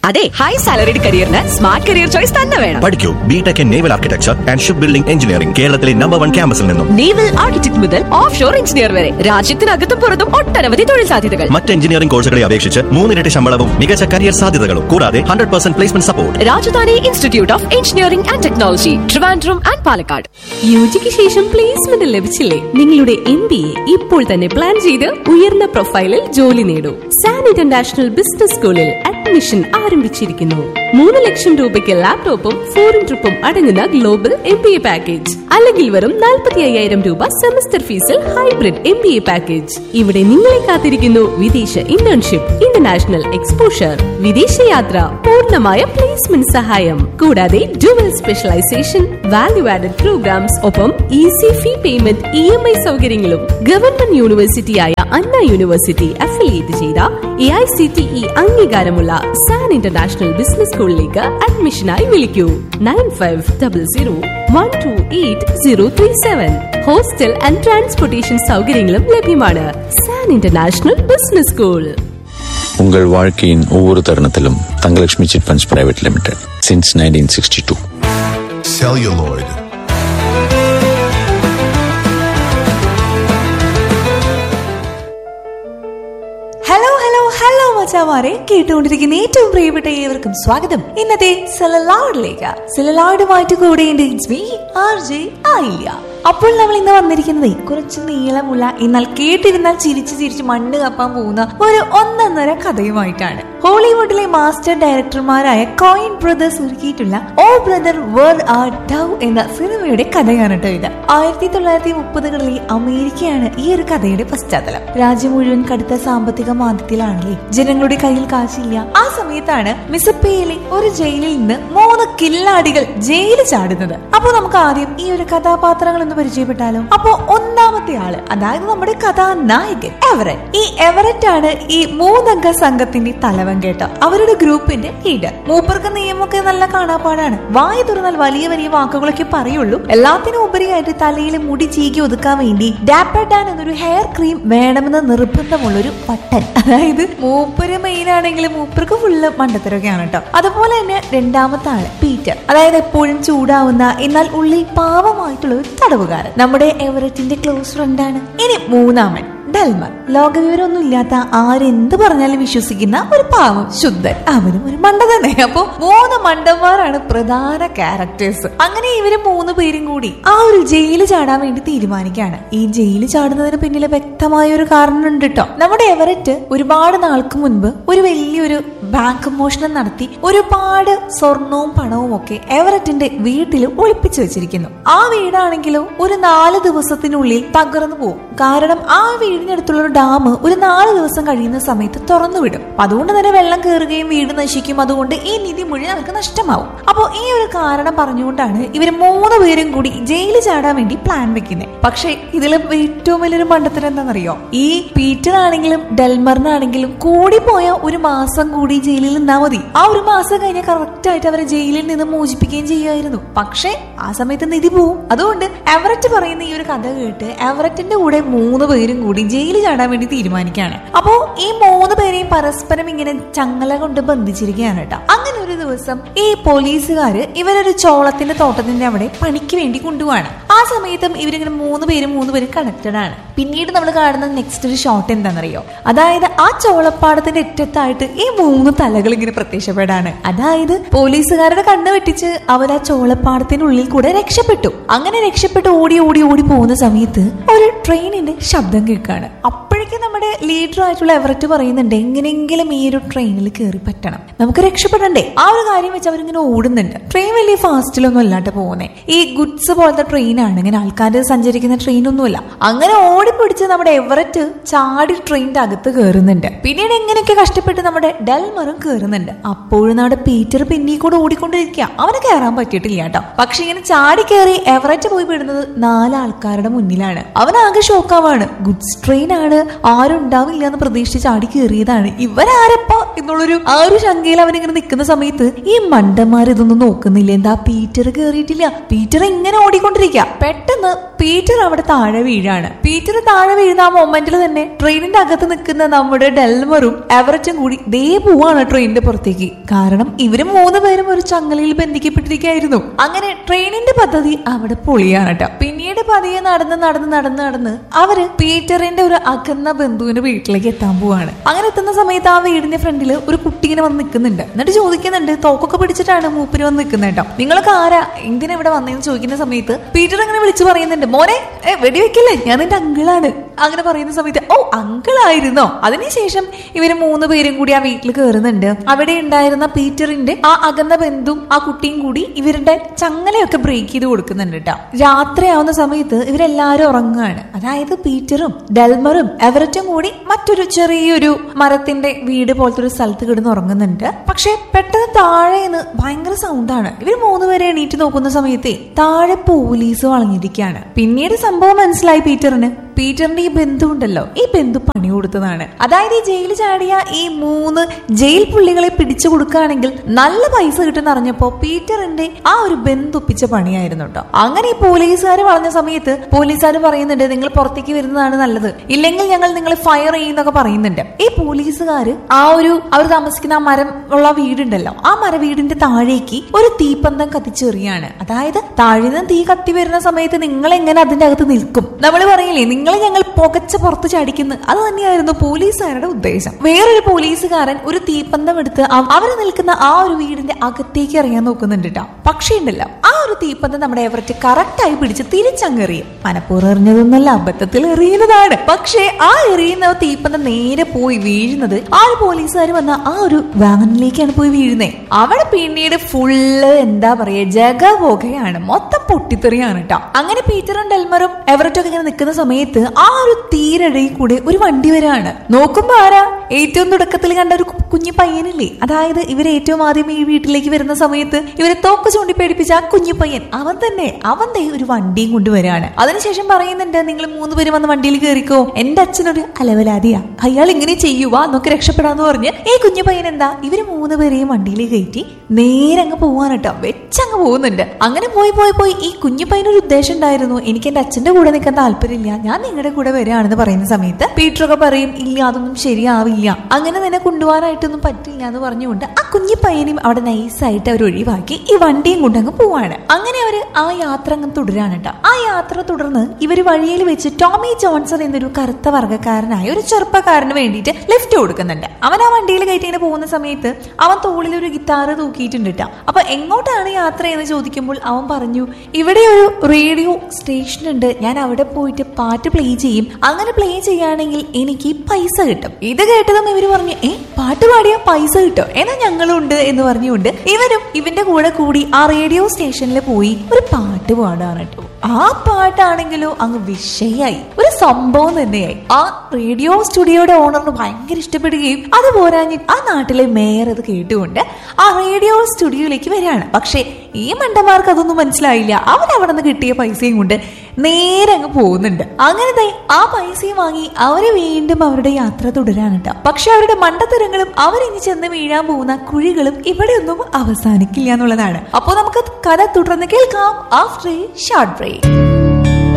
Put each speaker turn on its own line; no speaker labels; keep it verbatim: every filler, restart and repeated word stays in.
അതെ, high salaried കരിയറിന് smart career choice തന്നെ വേണം.
പഠിക്കൂ BTech in naval architecture and ship building engineering, കേരളത്തിലെ നമ്പർ വൺ ക്യാമ്പസിൽ നിന്നും.
നേവൽ ആർക്കിടെക്ട് മുതൽ ഓഫ് ഷോർ എഞ്ചിനീയർ വരെ രാജ്യത്തിനകത്തും പുറത്തും ഒട്ടനവധി തൊഴിൽ സാധ്യതകൾ.
മറ്റ് എഞ്ചിനീയറിംഗ് കോഴ്സുകളെ അപേക്ഷിച്ച് മൂന്നിരട്ടി ശമ്പളവും മികച്ച കരിയർ സാധ്യതകളും കൂടാതെ hundred percent placement support.
Rajdhani institute of engineering and technology, Trivandrum and Palakkad.
യുജിക്ക് ശേഷം പ്ലേസ്മെന്റ് ലഭിച്ചില്ലേ? നിങ്ങളുടെ എം ബി എ ഇപ്പോൾ തന്നെ പ്ലാൻ ചെയ്ത് ഉയർന്ന പ്രൊഫൈലിൽ ജോലി നേടൂ. സാൻ ഇന്റർനാഷണൽ ബിസിനസ് സ്കൂളിൽ അഡ്മിഷൻ ആരംഭിച്ചിരിക്കുന്നു. മൂന്ന് ലക്ഷം രൂപയ്ക്ക് ലാപ്ടോപ്പും ഫോറിൻ ട്രിപ്പും അടങ്ങുന്ന global M B A package, അല്ലെങ്കിൽ വെറും നാൽപ്പത്തി അയ്യായിരം രൂപ സെമസ്റ്റർ ഫീസിൽ hybrid M B A package. ഇവിടെ നിങ്ങളെ കാത്തിരിക്കുന്നു വിദേശ ഇന്റേൺഷിപ്പ്, ഇന്റർനാഷണൽ എക്സ്പോഷർ, വിദേശയാത്ര, പൂർണ്ണമായ പ്ലേസ്മെന്റ് സഹായം, കൂടാതെ dual specialisation, value added programmes, ഒപ്പം easy fee payment, E M I സൗകര്യങ്ങളും. ഗവൺമെന്റ് യൂണിവേഴ്സിറ്റിയായ അണ്ണ യൂണിവേഴ്സിറ്റി അഫിലിയേറ്റ് ചെയ്ത A I C T E അംഗീകാരമുള്ള സാൻ ഇന്റർനാഷണൽ ബിസിനസ് സ്കൂളിലേക്ക് അഡ്മിഷനായി വിളിക്കൂ nine five double zero one two eight zero three seven. Hostel and transportation സൗകര്യങ്ങളും ലഭ്യമാണ്. San international business school.
உங்கள் வாழ்க்கையின் ஒவ்வொரு தருணத்திலும் Thangalakshmi chit funds private limited since nineteen sixty-two.
Celluloid.
Hello hello hello മച്ചാമാരെ, കേട്ടുകൊണ്ടിരിക്കുന്ന ഏറ്റവും പ്രിയപ്പെട്ട ഏവർക്കും സ്വാഗതം ഇന്നത്തെ സെലലോയിഡിലേക്ക്. സെലലോയിഡുമായിട്ട് കൂടെയുണ്ട് it's me R J Ayilya. അപ്പോൾ നമ്മൾ ഇന്ന് വന്നിരിക്കുന്നത് കുറച്ച് നീളമുള്ള എന്നാൽ കേട്ടിരുന്നാൽ ചിരിച്ച് ചിരിച്ച് മണ്ണ് കപ്പാൻ പോകുന്ന ഒരു ഒന്നൊന്നര കഥയുമായിട്ടാണ്. ഹോളിവുഡിലെ master ഡയറക്ടർമാരായ coin brothers ഒരുക്കിയിട്ടുള്ള oh brother where art thou എന്ന സിനിമയുടെ കഥയാണ് കേട്ടോ ഇത്. ആയിരത്തി തൊള്ളായിരത്തി മുപ്പതുകളിലെ അമേരിക്കയാണ് ഈ ഒരു കഥയുടെ പശ്ചാത്തലം. രാജ്യം മുഴുവൻ കടുത്ത സാമ്പത്തിക മാന്ദ്യത്തിലാണല്ലേ, ജനങ്ങളുടെ കയ്യിൽ കാശില്ല. ആ സമയത്താണ് മിസപ്പയിലെ ഒരു ജയിലിൽ നിന്ന് മൂന്ന് കില്ലാടികൾ ജയിലിൽ ചാടുന്നത്. അപ്പൊ നമുക്ക് ആദ്യം ഈ ഒരു കഥാപാത്രങ്ങൾ ഒന്ന് പരിചയപ്പെട്ടാലോ. അപ്പോ ഒന്നാമത്തെ ആള്, അതായത് നമ്മുടെ കഥാനായകൻ എവററ്റ്. ഈ എവററ്റ് ആണ് ഈ മൂന്നംഗ സംഘത്തിന്റെ തലവൻ കേട്ടോ, അവരുടെ ഗ്രൂപ്പിന്റെ ലീഡർ. മൂപ്പർക്ക് നിയമമൊക്കെ നല്ല കാണാപ്പാടാണ്. വായി തുറന്നാൽ വലിയ വലിയ വാക്കുകളൊക്കെ പറയുള്ളൂ. എല്ലാത്തിനും ഉപരിയായിട്ട് തലയിൽ മുടി ചീകി ഒതുക്കാൻ വേണ്ടി ഡാപ്പർഡാൻ എന്നൊരു ഹെയർ ക്രീം വേണമെന്ന് നിർബന്ധമുള്ളൊരു പട്ടൻ. അതായത് മൂപ്പര് മെയിൻ ആണെങ്കിൽ മൂപ്പർക്ക് ഫുള്ള് മണ്ടത്തരൊക്കെയാണ് കേട്ടോ. അതുപോലെ തന്നെ രണ്ടാമത്തെ ആള് പീറ്റർ, അതായത് എപ്പോഴും ചൂടാവുന്ന എന്നാൽ ഉള്ളിൽ പാവമായിട്ടുള്ള ഒരു തടവുകാരൻ, നമ്മുടെ എവററ്റിന്റെ ക്ലോസ് ഫ്രണ്ട് ആണ്. ഇനി മൂന്നാമൻ ഡെൽമർ, ലോകവിവരമൊന്നും ഇല്ലാത്ത ആരെന്ത് പറഞ്ഞാലും വിശ്വസിക്കുന്ന ഒരു പാവം ശുദ്ധൻ, അവനും ഒരു മണ്ട തന്നെ. അപ്പൊ മൂന്ന് മണ്ടന്മാരാണ് പ്രധാന ക്യാരക്ടേഴ്സ്. അങ്ങനെ ഇവര് മൂന്ന് പേരും കൂടി ആ ഒരു ജയില് ചാടാൻ വേണ്ടി തീരുമാനിക്കുകയാണ്. ഈ ജയില് ചാടുന്നതിന് പിന്നിൽ വ്യക്തമായ ഒരു കാരണം ഉണ്ട് കേട്ടോ. നമ്മുടെ എവററ്റ് ഒരുപാട് നാൾക്ക് മുൻപ് ഒരു വലിയൊരു ബാങ്ക് മോഷണം നടത്തി ഒരുപാട് സ്വർണവും പണവും ഒക്കെ എവററ്റിന്റെ വീട്ടിൽ ഒളിപ്പിച്ചു വെച്ചിരിക്കുന്നു. ആ വീടാണെങ്കിലോ ഒരു നാല് ദിവസത്തിനുള്ളിൽ തകർന്നു പോകും. കാരണം ആ വീടിനടുത്തുള്ള ഒരു ഡാം ഒരു നാല് ദിവസം കഴിയുന്ന സമയത്ത് തുറന്നു വിടും. അതുകൊണ്ട് തന്നെ വെള്ളം കയറുകയും വീട് നശിക്കും. അതുകൊണ്ട് ഈ നിധി മുഴുവൻ അവർക്ക് നഷ്ടമാവും. അപ്പോൾ ഈ ഒരു കാരണം പറഞ്ഞുകൊണ്ടാണ് ഇവർ മൂന്ന് പേരും കൂടി ജയിലിൽ ചാടാൻ വേണ്ടി പ്ലാൻ വെക്കുന്നത്. പക്ഷെ ഇതിൽ ഏറ്റവും വലിയൊരു മണ്ടത്തരം എന്താണെന്നറിയോ? ഈ പീറ്ററാണെങ്കിലും ഡെൽമറിനാണെങ്കിലും കൂടിപ്പോയ ഒരു മാസം കൂടി ജയിലിൽ നിന്നാ മതി. ആ ഒരു മാസം കഴിഞ്ഞാൽ കറക്റ്റ് ആയിട്ട് അവരെ ജയിലിൽ നിന്ന് മോചിപ്പിക്കുകയും ചെയ്യുമായിരുന്നു. പക്ഷെ ആ സമയത്ത് നിധി പോവും. അതുകൊണ്ട് എവററ്റ് പറയുന്ന ഈ ഒരു കഥ കേട്ട് എവററ്റിന്റെ കൂടെ മൂന്ന് പേരും കൂടി ജയിലിൽ ചാടാൻ വേണ്ടി തീരുമാനിക്കുകയാണ്. അപ്പോ ഈ മൂന്ന് പേരെയും പരസ്പരം ഇങ്ങനെ ചങ്ങല കൊണ്ട് ബന്ധിച്ചിരിക്കുകയാണ് കേട്ടോ. അങ്ങനെ ഒരു ദിവസം ഈ പോലീസുകാര് ഇവരൊരു ചോളത്തിന്റെ തോട്ടത്തിന്റെ അവിടെ പണിക്ക് വേണ്ടി കൊണ്ടുപോവാണ്. ആ സമയത്തും ഇവരിങ്ങനെ മൂന്ന് പേരും മൂന്ന് പേരും കണക്റ്റഡ് ആണ്. പിന്നീട് നമ്മൾ കാണുന്ന നെക്സ്റ്റ് ഒരു ഷോട്ട് എന്താണെന്നറിയോ? അതായത് ആ ചോളപ്പാടത്തിന്റെ അറ്റത്തായിട്ട് ഈ മൂന്ന് തലകൾ ഇങ്ങനെ പ്രത്യക്ഷപ്പെടാണ്. അതായത് പോലീസുകാരുടെ കണ്ണ് വെട്ടിച്ച് അവർ ആ ചോളപ്പാടത്തിനുള്ളിൽ കൂടെ രക്ഷപ്പെട്ടു. അങ്ങനെ രക്ഷപ്പെട്ട് ഓടി ഓടി ഓടി പോകുന്ന സമയത്ത് ഒരു ട്രെയിനിന്റെ ശബ്ദം കേൾക്കാണ്. അപ്പോഴേക്കും നമ്മുടെ ലീഡർ ആയിട്ടുള്ള എവററ്റ് പറയുന്നുണ്ട്, എങ്ങനെയെങ്കിലും ഈ ഒരു ട്രെയിനിൽ കയറി പറ്റണം, നമുക്ക് രക്ഷപ്പെടണ്ടേ. ആ ഒരു കാര്യം വെച്ച് അവരിങ്ങനെ ഓടുന്നുണ്ട്. ട്രെയിൻ വലിയ ഫാസ്റ്റിലൊന്നും അല്ലാണ്ട് പോകുന്നേ, ഈ ഗുഡ്സ് പോലത്തെ ട്രെയിനാണ്, ഇങ്ങനെ ആൾക്കാർ സഞ്ചരിക്കുന്ന ട്രെയിനൊന്നുമില്ല. അങ്ങനെ ഓടിപ്പിടിച്ച് നമ്മുടെ എവററ്റ് ചാടി ട്രെയിനിന്റെ അകത്ത് കയറുന്നുണ്ട്. പിന്നീട് എങ്ങനെയൊക്കെ കഷ്ടപ്പെട്ട് നമ്മുടെ ഡെൽമറും കയറുന്നുണ്ട്. അപ്പോഴും നമ്മുടെ പീറ്റർ പിന്നീ കൂടെ ഓടിക്കൊണ്ടിരിക്കുക. അവന് കയറാൻ പറ്റിയിട്ടില്ല കേട്ടോ. പക്ഷെ ഇങ്ങനെ ചാടി കയറി എവററ്റ് പോയി വിടുന്നത് നാലാൾക്കാരുടെ മുന്നിലാണ്. അവനാകെ ഷോക്കാവാണ്. ഗുഡ്സ് ട്രെയിൻ ആണ്, ആരും ഉണ്ടാവില്ല എന്ന് പ്രതീക്ഷിച്ച് ചാടി കയറിയതാണ്. ഇവരാരപ്പ എന്നുള്ളൊരു ആ ഒരു ശങ്കയിൽ അവനിങ്ങനെ നിൽക്കുന്ന സമയത്ത് ഈ മണ്ടന്മാർ ഇതൊന്നും നോക്കുന്നില്ല. എന്താ പീറ്റർ കയറിയിട്ടില്ല, പീറ്റർ ഇങ്ങനെ ഓടിക്കൊണ്ടിരിക്കുക. പെട്ടെന്ന് പീറ്റർ അവിടെ താഴെ വീഴാണ്. പീറ്റർ താഴെ വീഴുന്ന ആ മൊമെന്റിൽ തന്നെ ട്രെയിനിന്റെ അകത്ത് നിൽക്കുന്ന നമ്മുടെ ഡെൽമറും എവററ്റും കൂടി ദേ പോവാണ് ട്രെയിനിന്റെ പുറത്തേക്ക്. കാരണം ഇവര് മൂന്ന് പേരും ഒരു ചങ്ങലയിൽ ബന്ധിക്കപ്പെട്ടിരിക്കുകയായിരുന്നു. അങ്ങനെ ട്രെയിനിന്റെ പദ്ധതി അവിടെ പൊളിയാണ് കേട്ടോ. പിന്നീട് പതിയെ നടന്ന് നടന്ന് നടന്ന് നടന്ന് അവര് പീറ്ററിന്റെ ഒരു അകന്ന ബന്ധുവിന്റെ വീട്ടിലേക്ക് എത്താൻ പോവാണ്. അങ്ങനെ എത്തുന്ന സമയത്ത് ആ വീടിന്റെ ഫ്രണ്ടിൽ ഒരു കുട്ടി ഇങ്ങനെ വന്ന് നിൽക്കുന്നുണ്ട്. എന്നിട്ട് ചോദിക്കുന്നുണ്ട്, തോക്കൊക്കെ പിടിച്ചിട്ടാണ് മൂപ്പര് വന്ന് നിൽക്കുന്നത് കേട്ടോ. നിങ്ങളൊക്കെ ആരാ, എന്തിനാ ഇവിടെ വന്നതെന്ന് ചോദിക്കുന്ന സമയത്ത് പീറ്റർ അങ്ങനെ വിളിച്ചു പറയുന്നുണ്ട്, മോനെ വെടിവെക്കില്ലേ, ഞാൻ നിന്റെ അങ്കിളാണ്. അങ്ങനെ പറയുന്ന സമയത്ത് ഓ അങ്കിളായിരുന്നോ. അതിനുശേഷം ഇവര് മൂന്ന് പേരും കൂടി ആ വീട്ടിൽ കയറുന്നുണ്ട്. അവിടെ ഉണ്ടായിരുന്ന പീറ്ററിന്റെ ആ അകന്ന ബന്ധുവും ആ കുട്ടിയും കൂടി ഇവരുടെ ചങ്ങലയൊക്കെ ബ്രേക്ക് ചെയ്ത് കൊടുക്കുന്നുണ്ട് കേട്ടോ. രാത്രിയാവുന്ന സമയത്ത് ഇവരെല്ലാരും ഉറങ്ങുകയാണ്. അതായത് പീറ്ററും ഡെൽമറും എവററ്റും കൂടി മറ്റൊരു ചെറിയൊരു മരത്തിന്റെ വീട് പോലത്തെ ഒരു സ്ഥലത്ത് കിടന്ന് ഉറങ്ങുന്നുണ്ട്. പക്ഷെ പെട്ടെന്ന് താഴെ നിന്ന് ഭയങ്കര സൗണ്ടാണ്. ഇവർ മൂന്നുപേരെ എണീറ്റ് നോക്കുന്ന സമയത്ത് താഴെ പോലീസ് വളഞ്ഞിരിക്കുകയാണ്. പിന്നീട് സംഭവം മനസ്സിലായി പീറ്ററിന്. പീറ്ററിന്റെ ഈ ബന്ധു ഉണ്ടല്ലോ, ഈ ബന്ധു പണി കൊടുത്തതാണ്. അതായത് ഈ ജയിലിൽ ചാടിയ ഈ മൂന്ന് ജയിൽ പുള്ളികളെ പിടിച്ചു കൊടുക്കുകയാണെങ്കിൽ നല്ല പൈസ കിട്ടുന്ന അറിഞ്ഞപ്പോ പീറ്ററിന്റെ ആ ഒരു ബന്ധുപ്പിച്ച പണിയായിരുന്നു കേട്ടോ. അങ്ങനെ ഈ പോലീസുകാർ വളഞ്ഞ സമയത്ത് പോലീസുകാർ പറയുന്നുണ്ട്, നിങ്ങൾ പുറത്തേക്ക് വരുന്നതാണ് നല്ലത്, ഇല്ലെങ്കിൽ ഞങ്ങൾ നിങ്ങളെ ഫയർ ചെയ്യുന്നൊക്കെ പറയുന്നുണ്ട്. ഈ പോലീസുകാര് ആ ഒരു അവർ താമസിക്കുന്ന ആ മരം ഉള്ള വീടുണ്ടല്ലോ, ആ മര വീടിന്റെ താഴേക്ക് ഒരു തീപ്പന്തം കത്തിച്ചെറിയാണ്. അതായത് താഴെ നിന്ന് തീ കത്തി വരുന്ന സമയത്ത് നിങ്ങൾ എങ്ങനെ അതിന്റെ അകത്ത് നിൽക്കും? നമ്മൾ പറയില്ലേ, നിങ്ങളെ ഞങ്ങൾ പുകച്ച പുറത്ത് ചാടിക്കുന്നു. അത് തന്നെയായിരുന്നു പോലീസുകാരുടെ ഉദ്ദേശം. വേറൊരു പോലീസുകാരൻ ഒരു തീപ്പന്തം എടുത്ത് അവർ നിൽക്കുന്ന ആ ഒരു വീടിന്റെ അകത്തേക്ക് ഇറങ്ങാൻ നോക്കുന്നുണ്ട് കേട്ടോ. പക്ഷേ ഉണ്ടല്ലോ, ആ ഒരു തീപ്പന്തം നമ്മുടെ എവററ്റ് കറക്റ്റ് ആയി പിടിച്ച് തിരിച്ചങ്ങെറിയും. മനപ്പൂർവ്വം എറിഞ്ഞതൊന്നല്ല, അബദ്ധത്തിൽ എറിയുന്നതാണ്. പക്ഷേ ആ എറിയുന്ന തീപ്പന്തം നേരെ പോയി വീഴുന്നത് ആ ഒരു പോലീസുകാർ വന്ന ആ ഒരു വാനിലേക്കാണ് പോയി വീഴുന്നത്. അവിടെ പിന്നീട് ഫുള്ള് എന്താ പറയാ ജഗപോകയാണ്, മൊത്തം പൊട്ടിത്തെറിയാണ് കേട്ടോ. അങ്ങനെ പീറ്ററും ഡെൽമറും എവററ്റും ഒക്കെ ഇങ്ങനെ നിൽക്കുന്ന സമയത്ത് ആ ഒരു തീരടയിൽ കൂടെ ഒരു വണ്ടി വരാണ്. നോക്കുമ്പോ ആരാ, ഏറ്റവും തുടക്കത്തിൽ കണ്ട ഒരു കുഞ്ഞു പയ്യനില്ലേ, അതായത് ഇവര് ഏറ്റവും ആദ്യം ഈ വീട്ടിലേക്ക് വരുന്ന സമയത്ത് ഇവരെ തോക്ക് ചൂണ്ടി പേടിപ്പിച്ച ആ കുഞ്ഞു പയ്യൻ, അവൻ തന്നെ അവന്റെ ഒരു വണ്ടിയും കൊണ്ടുവരാണ്. അതിനുശേഷം പറയുന്നുണ്ട്, നിങ്ങൾ മൂന്ന് പേര് വന്ന് വണ്ടിയിൽ കയറിക്കോ, എന്റെ അച്ഛനൊരു അലവലാതിയാ, അയാൾ ഇങ്ങനെ ചെയ്യുവാ, നമുക്ക് രക്ഷപ്പെടാന്ന് പറഞ്ഞ് ഈ കുഞ്ഞു പയ്യൻ എന്താ ഇവര് മൂന്ന് പേരെയും വണ്ടിയിൽ കയറ്റി നേരെ അങ്ങ് പോവാൻ കേട്ടോ. വെച്ചങ്ങ് പോകുന്നുണ്ട്. അങ്ങനെ പോയി പോയി പോയി ഈ കുഞ്ഞു പയ്യനൊരു ഉദ്ദേശം ഉണ്ടായിരുന്നു, എനിക്ക് എന്റെ അച്ഛന്റെ കൂടെ നിൽക്കാൻ താല്പര്യമില്ല, ഞാൻ നിങ്ങളുടെ കൂടെ വരികയാണെന്ന് പറയുന്ന സമയത്ത് പീറ്ററൊക്കെ പറയും, ഇല്ല അതൊന്നും ശരിയാവില്ല, അങ്ങനെ നിന്നെ കൊണ്ടുപോകാനായിട്ടൊന്നും പറ്റില്ല എന്ന് പറഞ്ഞുകൊണ്ട് ആ കുഞ്ഞു പയ്യനും അവിടെ നൈസായിട്ട് അവർ ഒഴിവാക്കി ഈ വണ്ടിയും കൊണ്ടങ്ങ് പോവാണ്. അങ്ങനെ അവര് ആ യാത്ര അങ്ങ് തുടരാണ് കേട്ടോ. ആ യാത്ര തുടർന്ന് ഇവര് വഴിയിൽ വെച്ച് ടോമി ജോൺസൺ എന്നൊരു കറുത്ത വർഗ്ഗക്കാരനായ ഒരു ചെറുപ്പക്കാരന് വേണ്ടിയിട്ട് ലിഫ്റ്റ് കൊടുക്കുന്നുണ്ട്. അവൻ ആ വണ്ടിയിൽ കയറ്റി ഇങ്ങനെ പോകുന്ന സമയത്ത് അവൻ തോളിൽ ഒരു ഗിറ്റാർ തൂക്കിയിട്ടുണ്ട് കേട്ടോ. അപ്പൊ എങ്ങോട്ടാണ് യാത്ര എന്ന് ചോദിക്കുമ്പോൾ അവൻ പറഞ്ഞു, ഇവിടെ ഒരു റേഡിയോ സ്റ്റേഷൻ ഉണ്ട്, ഞാൻ അവിടെ പോയിട്ട് പാട്ട് പ്ലേ ചെയ്യും, അങ്ങനെ പ്ലേ ചെയ്യുകയാണെങ്കിൽ എനിക്ക് പൈസ കിട്ടും. ഇത് കേട്ടതും ഇവര് പറഞ്ഞു, ഏ പാട്ട് പാടിയാ പൈസ കിട്ടും, എന്നാ ഞങ്ങളും ഉണ്ട് എന്ന് പറഞ്ഞുകൊണ്ട് ഇവരും ഇവന്റെ കൂടെ കൂടി ആ റേഡിയോ സ്റ്റേഷനിൽ പോയി ഒരു പാട്ട് പാടാണ് കേട്ടോ. ആ പാട്ടാണെങ്കിലോ അങ്ങ് വിഷയായി, ഒരു സംഭവം തന്നെയായി. ആ റേഡിയോ സ്റ്റുഡിയോയുടെ ഓണറിന് ഭയങ്കര ഇഷ്ടപ്പെടുകയും അത് പോരാഞ്ഞ് ആ നാട്ടിലെ മേയർ അത് കേട്ടുകൊണ്ട് ആ റേഡിയോ സ്റ്റുഡിയോയിലേക്ക് വരികയാണ്. പക്ഷെ ഈ മണ്ടന്മാർക്ക് അതൊന്നും മനസ്സിലായില്ല. അവരവിടെ നിന്ന് കിട്ടിയ പൈസയും കൊണ്ട് നേരെ അങ്ങ് പോകുന്നുണ്ട്. അങ്ങനത്തെ ആ പൈസയും വാങ്ങി അവര് വീണ്ടും അവരുടെ യാത്ര തുടരാണ് കേട്ടോ. പക്ഷെ അവരുടെ മണ്ടത്തരങ്ങളും അവരിനി ചെന്ന് വീഴാൻ പോകുന്ന കുഴികളും ഇവിടെ ഒന്നും അവസാനിക്കില്ല എന്നുള്ളതാണ്. അപ്പൊ നമുക്ക് കഥ തുടർന്ന് കേൾക്കാം ആഫ്റ്റർ എ ഷോർട്ട് ബ്രേക്ക്.